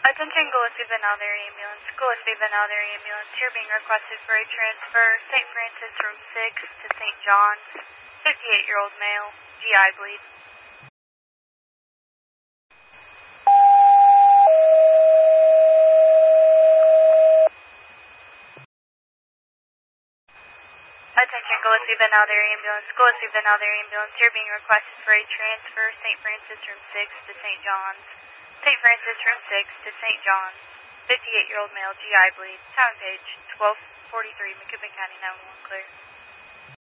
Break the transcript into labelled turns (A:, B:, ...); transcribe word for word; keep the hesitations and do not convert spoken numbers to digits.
A: Attention Gillespie Benalder Ambulance. Gillespie Benalder Ambulance. You're being requested for a transfer. Saint Francis Room six to Saint John's. fifty-eight-year-old male. G I bleed. Attention Gillespie Benalder Ambulance. Gillespie Benalder Ambulance. You're being requested for a transfer. Saint Francis Room six to Saint John's. Saint Francis Room six to Saint John's. fifty-eight-year-old male, G I bleed. Town page twelve forty-three, Macoupin County nine one one clear.